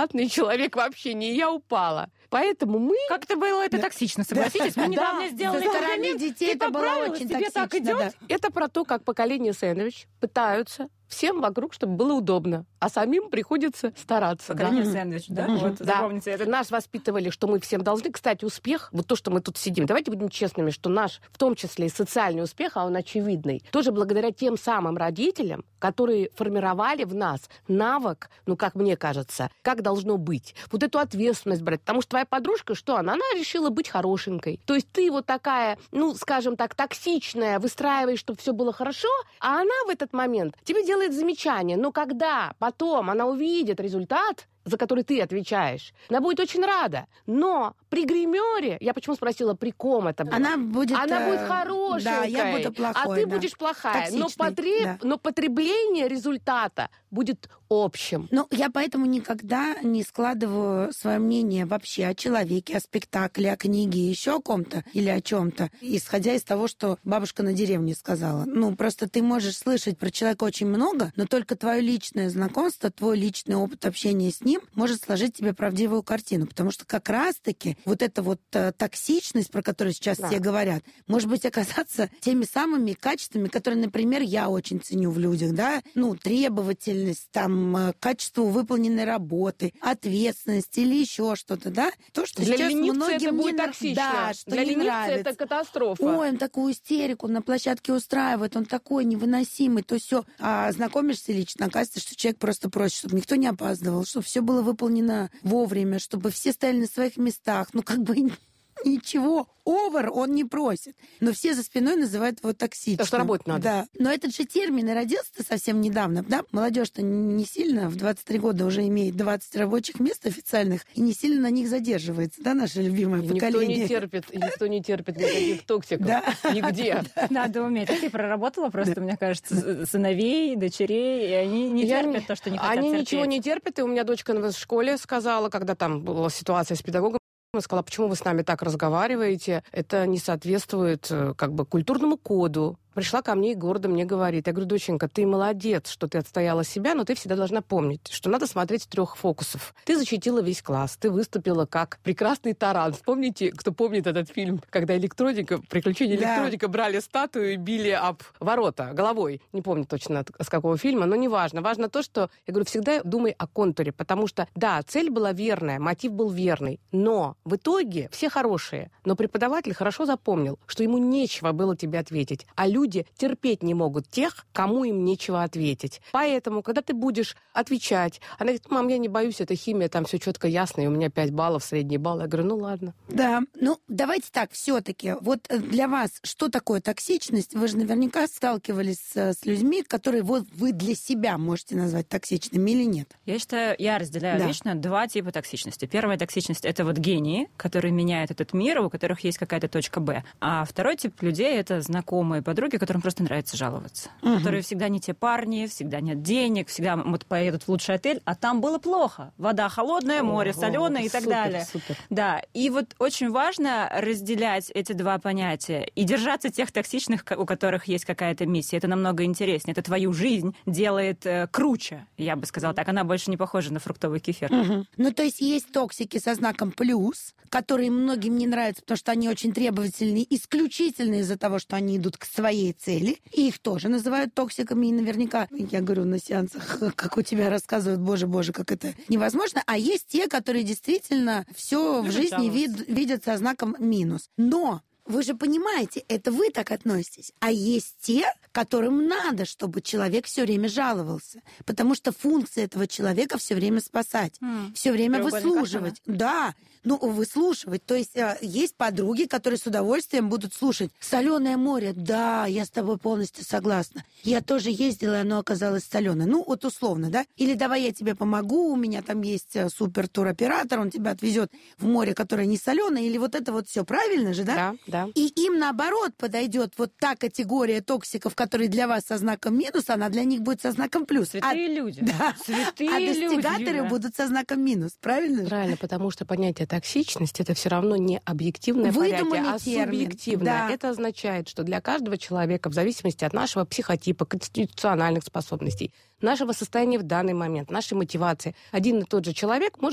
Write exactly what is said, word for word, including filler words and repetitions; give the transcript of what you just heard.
адекватный человек в общении, я упала. Поэтому мы... Как-то было это токсично, согласитесь? Мы недавно сделали комплимент детей, это было очень тебе токсично. так идет? Это про то, как поколение сэндвич пытаются всем вокруг, чтобы было удобно, а самим приходится стараться. Поколение да? сэндвич, да? Mm-hmm. Вот, да. запомните это. Нас воспитывали, что мы всем должны. Кстати, успех, вот то, что мы тут сидим, давайте будем честными, что наш, в том числе и социальный успех, а он очевидный, тоже благодаря тем самым родителям, которые формировали в нас навык, ну, как мне кажется, как должно быть. Вот эту ответственность брать. Потому что твоя подружка, что она? Она решила быть хорошенькой. То есть ты вот такая, ну, скажем так, токсичная, выстраиваешь, чтобы все было хорошо, а она в этот момент тебе делает замечание. Но когда потом она увидит результат, за который ты отвечаешь, она будет очень рада. Но при гримере, я почему спросила, при ком это было? Она будет, она будет э, хорошенькой, да, я буду плохой, а ты да. будешь плохая. Но, Токсичной, потреб... да. но потребление результата будет общим. Ну, я поэтому никогда не складываю свое мнение вообще о человеке, о спектакле, о книге, еще о ком-то или о чем-то, исходя из того, что бабушка на деревне сказала. Ну, просто ты можешь слышать про человека очень много, но только твое личное знакомство, твой личный опыт общения с ним может сложить тебе правдивую картину, потому что как раз-таки вот эта вот э, токсичность, про которую сейчас да. все говорят, может быть оказаться теми самыми качествами, которые, например, я очень ценю в людях, да, ну, требовательность, там, э, качество выполненной работы, ответственность или еще что-то, да, то, что Для сейчас ленивца многим это будет не, токсично. да, что Для не ленивца нравится. это катастрофа. Ой, он такую истерику на площадке устраивает, он такой невыносимый, то все. А знакомишься лично, оказывается, что человек просто просит, чтобы никто не опаздывал, чтобы все было выполнено вовремя, чтобы все стояли на своих местах. Ну, как бы ничего овер он не просит. Но все за спиной называют его токсичным. Потому что работать надо. Да. Но этот же термин и родился совсем недавно. Да? Молодежь-то не сильно в двадцать три года уже имеет двадцать рабочих мест официальных и не сильно на них задерживается, да, наше любимое и поколение. Никто не терпит, никто не терпит никаких токсиков. Да. Нигде. Надо уметь. А ты проработала просто, мне кажется, сыновей, дочерей, и они не терпят то, что не хотят Они терпеть. ничего не терпят, и у меня дочка в школе сказала, когда там была ситуация с педагогом, она сказала, почему вы с нами так разговариваете, это не соответствует как бы культурному коду. Пришла ко мне и гордо мне говорит. Я говорю, доченька, ты молодец, что ты отстояла себя, но ты всегда должна помнить, что надо смотреть с трех фокусов. Ты защитила весь класс, ты выступила как прекрасный таран. Вспомните, кто помнит этот фильм, когда электроника, приключения да. электроника брали статую и били об ворота головой. Не помню точно с какого фильма, но неважно. Важно то, что, я говорю, всегда думай о контуре, потому что, да, цель была верная, мотив был верный, но в итоге все хорошие. Но преподаватель хорошо запомнил, что ему нечего было тебе ответить, а люди Люди терпеть не могут тех, кому им нечего ответить. Поэтому, когда ты будешь отвечать, она говорит, мам, я не боюсь, это химия, там все четко ясно, и у меня пять баллов, средний балл. Я говорю, ну ладно. Да, ну давайте так, все-таки, вот для вас что такое токсичность? Вы же наверняка сталкивались с, с людьми, которые вот вы для себя можете назвать токсичными или нет? Я считаю, я разделяю да. лично два типа токсичности. Первая токсичность — это вот гении, которые меняют этот мир, у которых есть какая-то точка Б. А второй тип людей — это знакомые подруги, которым просто нравится жаловаться. Угу. Которые всегда не те парни, всегда нет денег, всегда вот поедут в лучший отель, а там было плохо. Вода холодная, море соленое и так супер, далее. Супер. Да, и вот очень важно разделять эти два понятия и держаться тех токсичных, у которых есть какая-то миссия. Это намного интереснее. Это твою жизнь делает э, круче, я бы сказала так. Она больше не похожа на фруктовый кефир. Угу. Ну, то есть есть токсики со знаком плюс, которые многим не нравятся, потому что они очень требовательные, исключительно из-за того, что они идут к своей цели. И их тоже называют токсиками. И наверняка, я говорю на сеансах, как у тебя рассказывают, боже-боже, как это невозможно. А есть те, которые действительно все в жизни вид, видят со знаком минус. Но вы же понимаете, это вы так относитесь. А есть те, которым надо, чтобы человек все время жаловался. Потому что функция этого человека все время спасать, mm. все время выслушивать. Да, ну, выслушивать. То есть есть подруги, которые с удовольствием будут слушать. Соленое море, да, я с тобой полностью согласна. Я тоже ездила, и оно оказалось соленое. Ну, вот условно, да? Или давай я тебе помогу, у меня там есть супер туроператор, он тебя отвезет в море, которое не соленое, или вот это вот все правильно же, да? Да, да. И им, наоборот, подойдет вот та категория токсиков, которые для вас со знаком минус, она для них будет со знаком плюс. Святые а, люди. Да. Святые а люди. достигаторы Да. будут со знаком минус, правильно? Правильно, потому что понятие токсичность — это все равно не объективное Выдуманный понятие, а термин. субъективное. Да. Это означает, что для каждого человека, в зависимости от нашего психотипа, конституциональных способностей, нашего состояния в данный момент, нашей мотивации, один и тот же человек может